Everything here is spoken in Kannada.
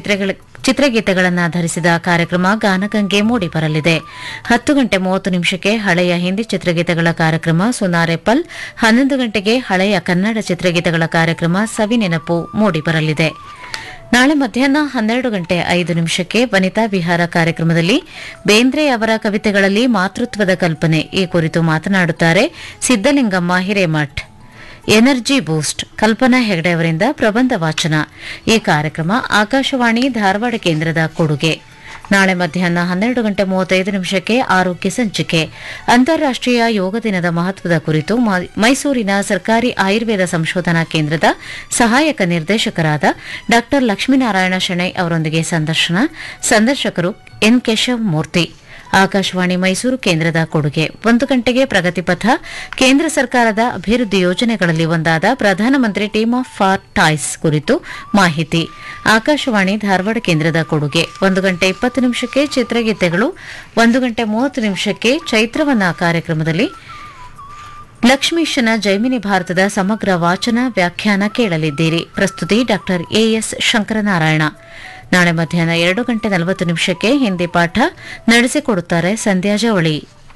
ಚಿತ್ರಗೀತೆಗಳನ್ನು ಆಧರಿಸಿದ ಕಾರ್ಯಕ್ರಮ ಗಾನಗಂಗೆ ಮೂಡಿ ಬರಲಿದೆ. 10:30 ಹಳೆಯ ಹಿಂದಿ ಚಿತ್ರಗೀತೆಗಳ ಕಾರ್ಯಕ್ರಮ ಸುನಾರೆಪಲ್, 11 ಗಂಟೆಗೆ ಹಳೆಯ ಕನ್ನಡ ಚಿತ್ರಗೀತೆಗಳ ಕಾರ್ಯಕ್ರಮ ಸವಿನೆನಪು ಮೂಡಿ ಬರಲಿದೆ. ನಾಳೆ ಮಧ್ಯಾಹ್ನ 12:05 ವನಿತಾ ವಿಹಾರ ಕಾರ್ಯಕ್ರಮದಲ್ಲಿ ಬೇಂದ್ರೆ ಅವರ ಕವಿತೆಗಳಲ್ಲಿ ಮಾತೃತ್ವದ ಕಲ್ಪನೆ ಈ ಕುರಿತು ಮಾತನಾಡುತ್ತಾರೆ ಸಿದ್ದಲಿಂಗಮ್ಮ ಹಿರೇಮಠ್. ಎನರ್ಜಿ ಬೂಸ್ಟ್ ಕಲ್ಪನಾ ಹೆಗಡೆ ಅವರಿಂದ ಪ್ರಬಂಧ ವಾಚನ. ಈ ಕಾರ್ಯಕ್ರಮ ಆಕಾಶವಾಣಿ ಧಾರವಾಡ ಕೇಂದ್ರದ ಕೊಡುಗೆ. ನಾಳೆ ಮಧ್ಯಾಹ್ನ 12:35 ಆರೋಗ್ಯ ಸಂಚಿಕೆ. ಅಂತಾರಾಷ್ಟೀಯ ಯೋಗ ದಿನದ ಮಹತ್ವದ ಕುರಿತು ಮೈಸೂರಿನ ಸರ್ಕಾರಿ ಆಯುರ್ವೇದ ಸಂಶೋಧನಾ ಕೇಂದ್ರದ ಸಹಾಯಕ ನಿರ್ದೇಶಕರಾದ ಡಾ ಲಕ್ಷ್ಮೀನಾರಾಯಣ ಶೆಣೈ ಅವರೊಂದಿಗೆ ಸಂದರ್ಶಕರು ಎನ್ ಕೇಶವ್ ಮೂರ್ತಿ. ಆಕಾಶವಾಣಿ ಮೈಸೂರು ಕೇಂದ್ರದ ಕೊಡುಗೆ. 1 ಗಂಟೆಗೆ ಪ್ರಗತಿಪಥ, ಕೇಂದ್ರ ಸರ್ಕಾರದ ಅಭಿವೃದ್ಧಿ ಯೋಜನೆಗಳಲ್ಲಿ ಒಂದಾದ ಪ್ರಧಾನಮಂತ್ರಿ ಟೀಮ್ ಆಫ್ ಫಾರ್ ಟಾಯ್ಸ್ ಕುರಿತು ಮಾಹಿತಿ. ಆಕಾಶವಾಣಿ ಧಾರವಾಡ ಕೇಂದ್ರದ ಕೊಡುಗೆ. 1:20 ಚಿತ್ರಗೀತೆಗಳು. 1:30 ಚೈತ್ರವನ ಕಾರ್ಯಕ್ರಮದಲ್ಲಿ ಲಕ್ಷ್ಮೀಶನ ಜೈಮಿನಿ ಭಾರತದ ಸಮಗ್ರ ವಾಚನ ವ್ಯಾಖ್ಯಾನ ಕೇಳಲಿದ್ದೀರಿ. ಪ್ರಸ್ತುತಿ ಡಾ ಎಎಸ್ ಶಂಕರನಾರಾಯಣ. ನಾಳೆ ಮಧ್ಯಾಹ್ನ 2:40 ಹಿಂದಿ ಪಾಠ ನಡೆಸಿಕೊಡುತ್ತಾರೆ ಸಂಧ್ಯಾ ಜವಳಿ.